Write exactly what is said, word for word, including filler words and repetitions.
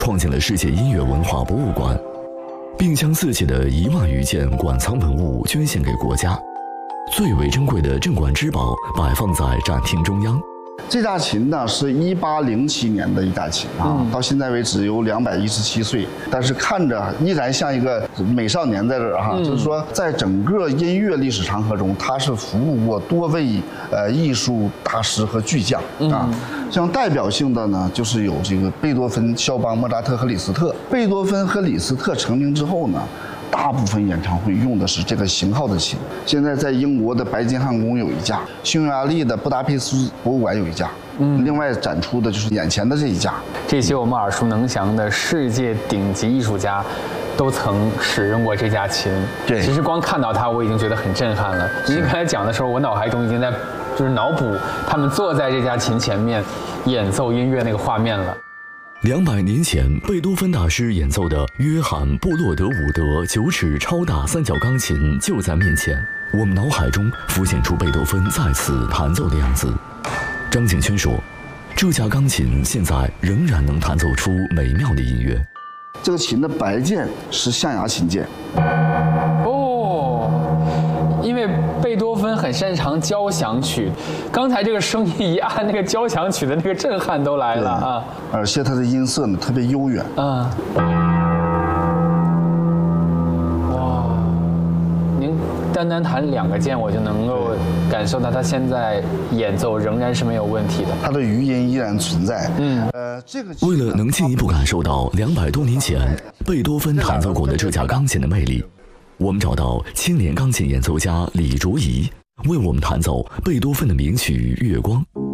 创建了世界音乐文化博物馆，并将自己的一万余件馆藏文物捐献给国家。最为珍贵的镇馆之宝摆放在展厅中央。 这架琴呢是一八零七年的一架琴啊，嗯、到现在为止有两百一十七岁，但是看着依然像一个美少年在这儿哈。嗯、就是说，在整个音乐历史长河中，他是服务过多位呃艺术大师和巨匠啊。嗯、像代表性的呢，就是有这个贝多芬、肖邦、莫扎特和李斯特。贝多芬和李斯特成名之后呢，大部分演唱会用的是这个型号的琴。现在在英国的白金汉宫有一架，匈牙利的布达佩斯博物馆有一架，嗯，另外展出的就是眼前的这一架。 这些我们耳熟能详的世界顶级艺术家，都曾使用过这架琴。 对， 其实光看到它，我已经觉得很震撼了。您刚才讲的时候，我脑海中已经在就是脑补他们坐在这架琴前面演奏音乐那个画面了。 两百年前，贝多芬大师演奏的约翰·布洛德伍德九尺超大三角钢琴就在面前，我们脑海中浮现出贝多芬在此弹奏的样子。张敬轩说，这架钢琴现在仍然能弹奏出美妙的音乐。 这个琴的白键是象牙琴键。 哦，因为贝多芬很擅长交响曲，刚才这个声音一按，那个交响曲的那个震撼都来了啊！ 而且它的音色呢特别悠远。 嗯。哇，您单单弹两个键，我就能够感受到他现在演奏仍然是没有问题的， 他的余音依然存在。嗯，呃，这个为了能进一步感受到两百多年前贝多芬弹奏过的这架钢琴的魅力，我们找到青年钢琴演奏家李卓宜，为我们弹奏贝多芬的名曲《月光》。